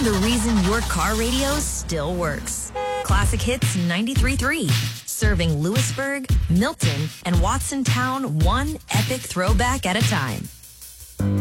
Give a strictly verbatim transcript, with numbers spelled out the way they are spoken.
the reason your car radio still works. Classic Hits ninety-three point three. Serving Lewisburg, Milton, and Watsontown one epic throwback at a time.